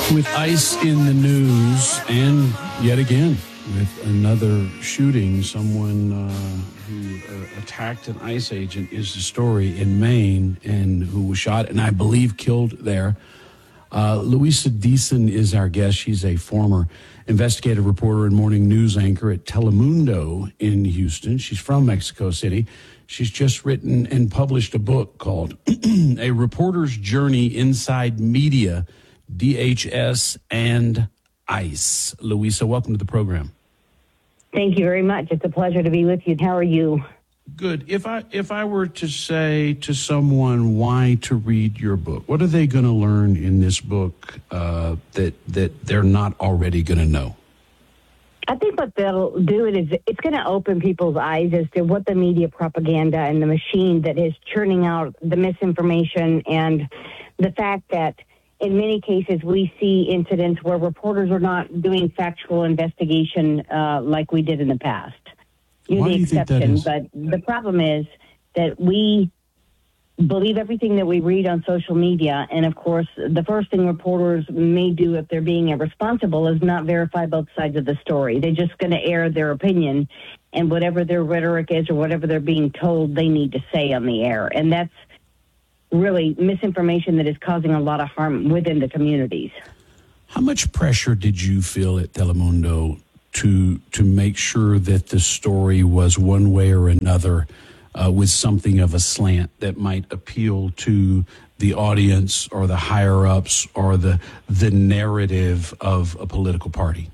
With ICE in the news, and yet again with another shooting, someone who attacked an ICE agent is the story in Maine, and who was shot and I believe killed there. Louisa Deason is our guest. She's a former investigative reporter and morning news anchor at Telemundo in Houston. She's from Mexico City. She's just written and published a book called A Reporter's Journey Inside Media, DHS and ICE. Louisa, welcome to the program. Thank you very much. It's a pleasure to be with you. How are you? Good. If I were to say to someone why to read your book, what are they going to learn in this book that they're not already going to know? I think what they'll do is it's going to open people's eyes as to what the media propaganda and the machine that is churning out the misinformation, and the fact that in many cases we see incidents where reporters are not doing factual investigation like we did in the past. You're the exception, but the problem is that we believe everything that we read on social media, and of course, the first thing reporters may do if they're being irresponsible is not verify both sides of the story. They're just going to air their opinion, and whatever their rhetoric is or whatever they're being told, they need to say on the air, and that's really misinformation that is causing a lot of harm within the communities. How much pressure did you feel at Telemundo to make sure that the story was one way or another with something of a slant that might appeal to the audience or the higher-ups or the narrative of a political party?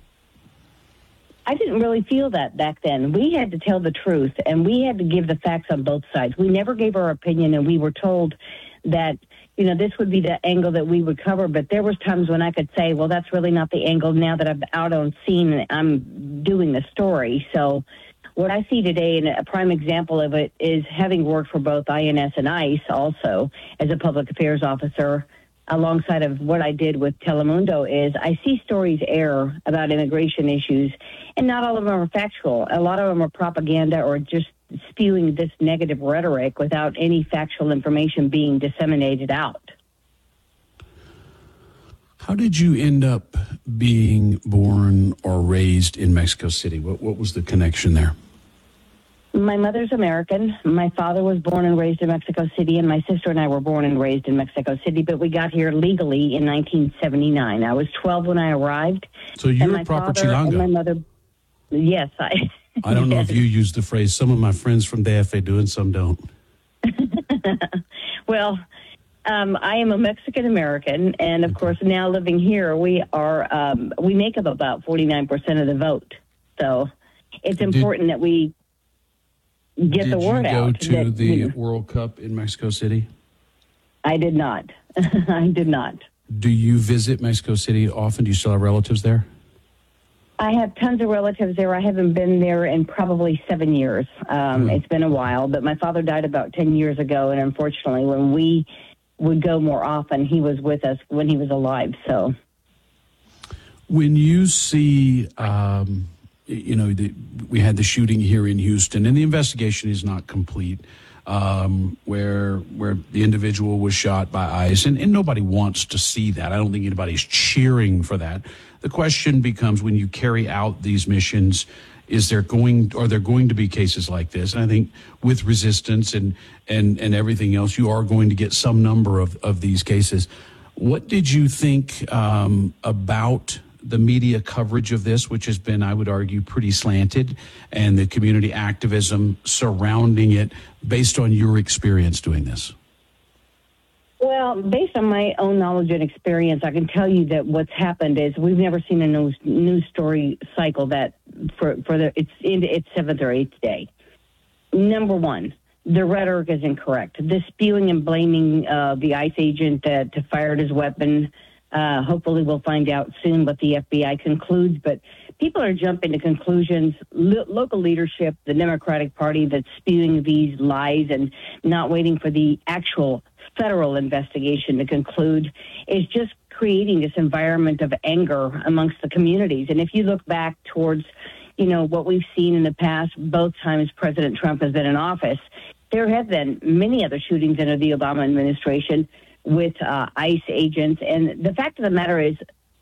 I didn't really feel that back then. We had to tell the truth, and we had to give the facts on both sides. We never gave our opinion, and we were told that, you know, this would be the angle that we would cover. But there was times when I could say, well, that's really not the angle now that I'm out on scene and I'm doing the story. So what I see today, and a prime example of it, is having worked for both INS and ICE also as a public affairs officer, alongside of what I did with Telemundo, is I see stories air about immigration issues, and not all of them are factual. A lot of them are propaganda or just spewing this negative rhetoric without any factual information being disseminated out. How did you end up being born or raised in Mexico City? What was the connection there? My mother's American. My father was born and raised in Mexico City, and my sister and I were born and raised in Mexico City, but we got here legally in 1979. I was 12 when I arrived. So you're a proper Chilanga. And my mother, yes, I don't know if you use the phrase. Some of my friends from DF do and some don't. Well, I am a Mexican-American, and of course, now living here, we make up about 49% of the vote. So it's important that we get the word out. Did you go to the World Cup in Mexico City? I did not. I did not. Do you visit Mexico City often? Do you still have relatives there? I have tons of relatives there. I haven't been there in probably 7 years. It's been a while, but my father died about 10 years ago, and unfortunately, when we would go more often, he was with us when he was alive. So when you see... we had the shooting here in Houston, and the investigation is not complete, where the individual was shot by ICE, and nobody wants to see that. I don't think anybody's cheering for that. The question becomes, when you carry out these missions, are there going to be cases like this? And I think with resistance and everything else, you are going to get some number of these cases. What did you think about the media coverage of this, which has been, I would argue, pretty slanted, and the community activism surrounding it, based on your experience doing this? Well, based on my own knowledge and experience, I can tell you that what's happened is we've never seen a news story cycle that it's into its 7th or 8th day. Number one, the rhetoric is incorrect. The spewing and blaming the ICE agent to fired his weapon. Hopefully we'll find out soon what the FBI concludes, but people are jumping to conclusions. Local leadership, the Democratic Party that's spewing these lies and not waiting for the actual federal investigation to conclude, is just creating this environment of anger amongst the communities. And if you look back towards, what we've seen in the past, both times President Trump has been in office, there have been many other shootings under the Obama administration with ICE agents. And the fact of the matter is,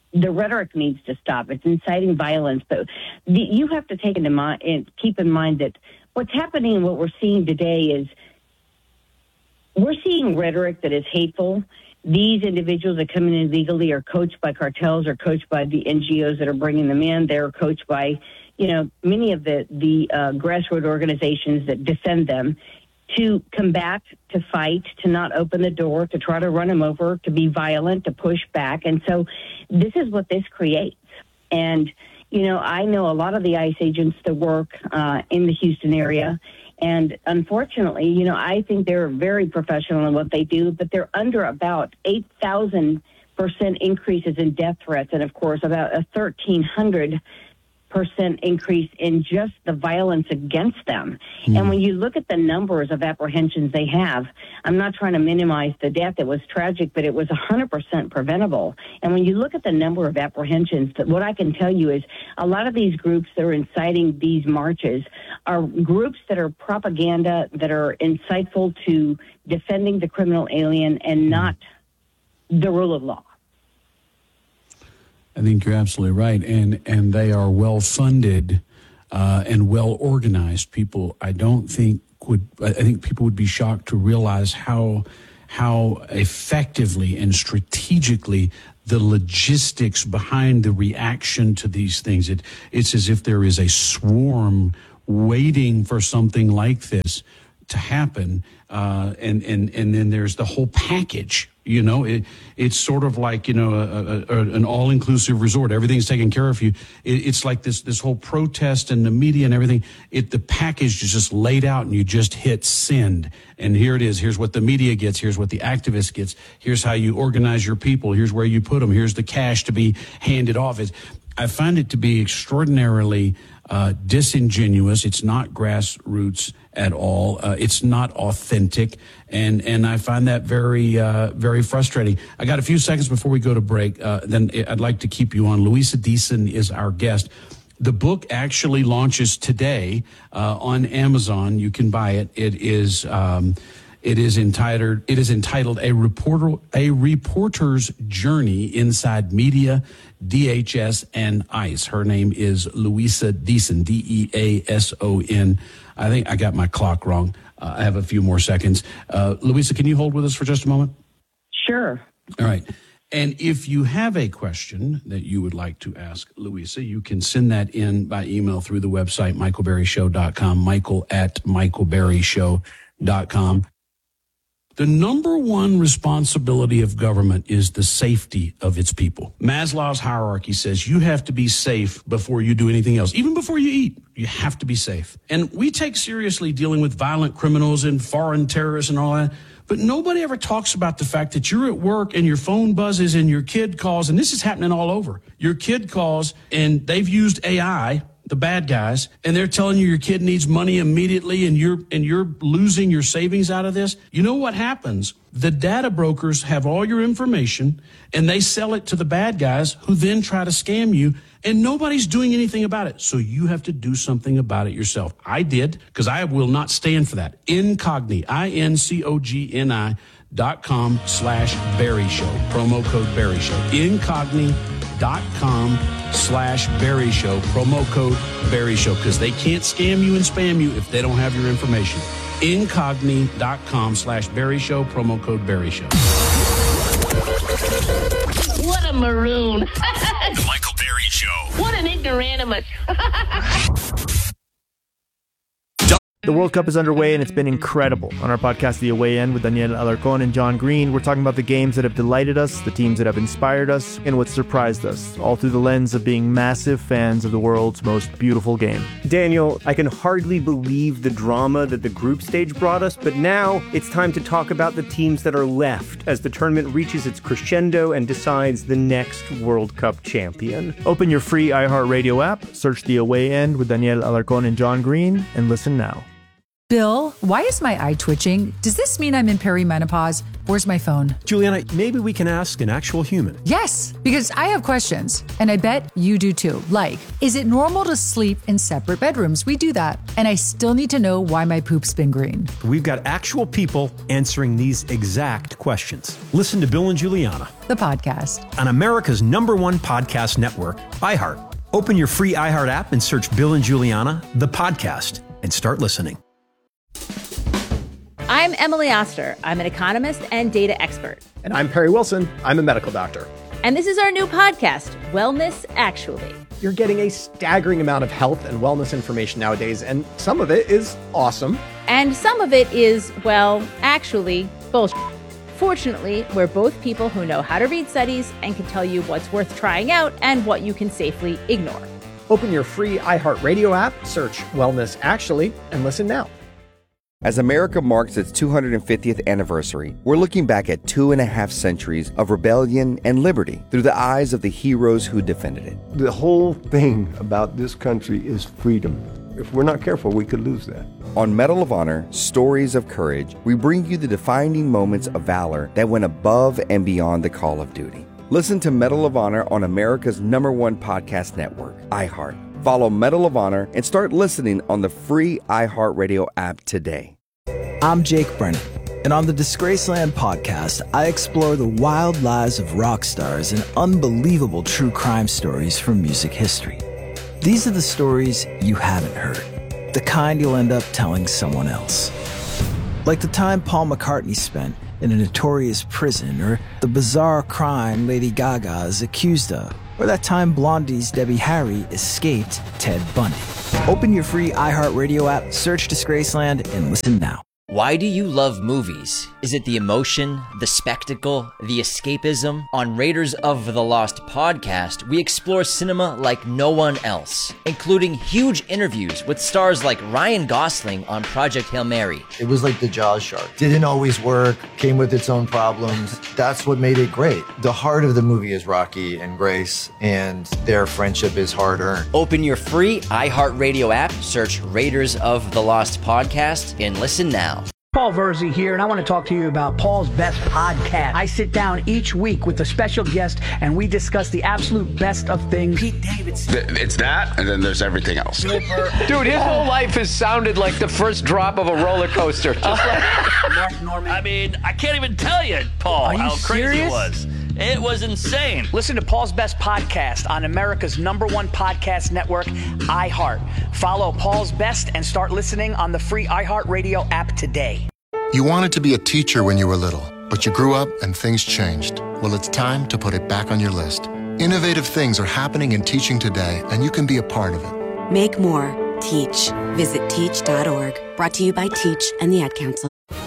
the rhetoric needs to stop. It's inciting violence. But you have to take into mind and keep in mind that what's happening and what we're seeing today is we're seeing rhetoric that is hateful. These individuals that come in illegally are coached by cartels or coached by the NGOs that are bringing them in. They're coached by, many of the grassroots organizations that defend them to combat, to fight, to not open the door, to try to run them over, to be violent, to push back. And so this is what this creates. And, I know a lot of the ICE agents that work in the Houston area. And unfortunately, I think they're very professional in what they do, but they're under about 8,000% increases in death threats. And of course, about a 1,300% increase in just the violence against them. And when you look at the numbers of apprehensions they have, I'm not trying to minimize the death. It was tragic, but it was 100% preventable. And when you look at the number of apprehensions, what I can tell you is a lot of these groups that are inciting these marches are groups that are propaganda, that are insightful to defending the criminal alien and not the rule of law. I think you're absolutely right, and they are well funded and well organized people. I think people would be shocked to realize how effectively and strategically the logistics behind the reaction to these things. It's as if there is a swarm waiting for something like this to happen, and then there's the whole package. It's sort of like, an all-inclusive resort. Everything's taken care of you. It's like this whole protest and the media and everything. The package is just laid out and you just hit send. And here it is. Here's what the media gets. Here's what the activist gets. Here's how you organize your people. Here's where you put them. Here's the cash to be handed off. I find it to be extraordinarily disingenuous. It's not grassroots at all. It's not authentic, and I find that very very frustrating. I got a few seconds before we go to break. Then I'd like to keep you on. Louisa Deason is our guest. The book actually launches today on Amazon. You can buy it. It is entitled A Reporter's Journey Inside Media, DHS, and ICE. Her name is Louisa Deason, Deason. I think I got my clock wrong. I have a few more seconds. Louisa, can you hold with us for just a moment? Sure. All right. And if you have a question that you would like to ask Louisa, you can send that in by email through the website, michaelberryshow.com, michael@michaelberryshow.com. The number one responsibility of government is the safety of its people. Maslow's hierarchy says you have to be safe before you do anything else. Even before you eat, you have to be safe. And we take seriously dealing with violent criminals and foreign terrorists and all that. But nobody ever talks about the fact that you're at work and your phone buzzes and your kid calls, and this is happening all over. Your kid calls and they've used AI, the bad guys, and they're telling you your kid needs money immediately and you're losing your savings out of this. You know what happens? The data brokers have all your information and they sell it to the bad guys who then try to scam you, and nobody's doing anything about it. So you have to do something about it yourself. I did, because I will not stand for that. Incogni, incogni.com/Barry Show. Promo code Barry Show. Incogni.com/Barry Show. Promo code Barry Show. Because they can't scam you and spam you if they don't have your information. Incogni.com/Barry Show. Promo code Barry Show. What a maroon. The Michael Berry Show. What an ignoramus. The World Cup is underway and it's been incredible. On our podcast, The Away End, with Daniel Alarcón and John Green, we're talking about the games that have delighted us, the teams that have inspired us, and what surprised us, all through the lens of being massive fans of the world's most beautiful game. Daniel, I can hardly believe the drama that the group stage brought us, but now it's time to talk about the teams that are left as the tournament reaches its crescendo and decides the next World Cup champion. Open your free iHeartRadio app, search The Away End with Daniel Alarcón and John Green, and listen now. Bill, why is my eye twitching? Does this mean I'm in perimenopause? Where's my phone? Juliana, maybe we can ask an actual human. Yes, because I have questions, and I bet you do too. Like, is it normal to sleep in separate bedrooms? We do that. And I still need to know why my poop's been green. We've got actual people answering these exact questions. Listen to Bill and Juliana, The podcast. on America's #1 podcast network, iHeart. Open your free iHeart app and search Bill and Juliana, the podcast, and start listening. I'm Emily Oster. I'm an economist and data expert. And I'm Perry Wilson. I'm a medical doctor. And this is our new podcast, Wellness Actually. You're getting a staggering amount of health and wellness information nowadays, and some of it is awesome. And some of it is, well, actually, bullshit. Fortunately, we're both people who know how to read studies and can tell you what's worth trying out and what you can safely ignore. Open your free iHeartRadio app, search Wellness Actually, and listen now. As America marks its 250th anniversary, we're looking back at 2.5 centuries of rebellion and liberty through the eyes of the heroes who defended it. The whole thing about this country is freedom. If we're not careful, we could lose that. On Medal of Honor, Stories of Courage, we bring you the defining moments of valor that went above and beyond the call of duty. Listen to Medal of Honor on America's #1 podcast network, iHeart. Follow Medal of Honor and start listening on the free iHeartRadio app today. I'm Jake Brennan, and on the Disgraceland podcast, I explore the wild lives of rock stars and unbelievable true crime stories from music history. These are the stories you haven't heard, the kind you'll end up telling someone else. Like the time Paul McCartney spent in a notorious prison, or the bizarre crime Lady Gaga is accused of, or that time Blondie's Debbie Harry escaped Ted Bundy. Open your free iHeartRadio app, search Disgraceland, and listen now. Why do you love movies? Is it the emotion, the spectacle, the escapism? On Raiders of the Lost podcast, we explore cinema like no one else, including huge interviews with stars like Ryan Gosling on Project Hail Mary. It was like the Jaws shark. Didn't always work, came with its own problems. That's what made it great. The heart of the movie is Rocky and Grace, and their friendship is hard-earned. Open your free iHeartRadio app, search Raiders of the Lost podcast, and listen now. Paul Verzi here, and I want to talk to you about Paul's Best Podcast. I sit down each week with a special guest, and we discuss the absolute best of things. Pete Davidson. It's that, and then there's everything else. Dude, his whole life has sounded like the first drop of a roller coaster. Just like Mark Norman. I mean, I can't even tell you, Paul, how crazy it was. It was insane. Listen to Paul's Best Podcast on America's #1 podcast network, iHeart. Follow Paul's Best and start listening on the free iHeartRadio app today. You wanted to be a teacher when you were little, but you grew up and things changed. Well, it's time to put it back on your list. Innovative things are happening in teaching today, and you can be a part of it. Make more. Teach. Visit teach.org. Brought to you by Teach and the Ad Council.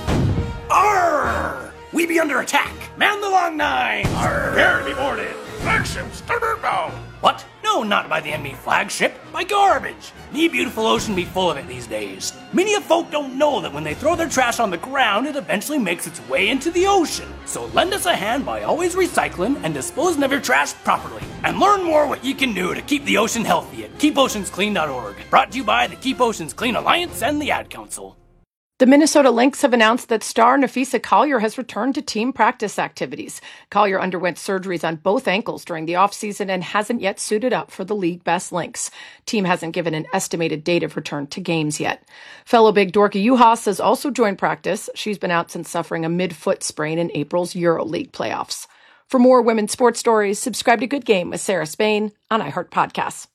Arr! We be under attack. Man the long nine. Prepare to be boarded. Flagship starboard bow. What? No, not by the enemy flagship. By garbage. Me beautiful ocean be full of it these days. Many of folk don't know that when they throw their trash on the ground, it eventually makes its way into the ocean. So lend us a hand by always recycling and disposing of your trash properly. And learn more what you can do to keep the ocean healthy at keepoceansclean.org. Brought to you by the Keep Oceans Clean Alliance and the Ad Council. The Minnesota Lynx have announced that star Nafisa Collier has returned to team practice activities. Collier underwent surgeries on both ankles during the offseason and hasn't yet suited up for the league best Lynx. Team hasn't given an estimated date of return to games yet. Fellow big Dorky Juhas has also joined practice. She's been out since suffering a mid-foot sprain in April's EuroLeague playoffs. For more women's sports stories, subscribe to Good Game with Sarah Spain on iHeart Podcasts.